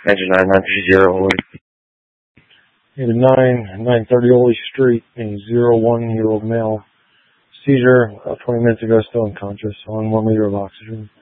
Engine 9930 Holy. Unit 930 Holy Street, a 01-year-old male. Seizure 20 minutes ago, still unconscious, on 1 liter of oxygen.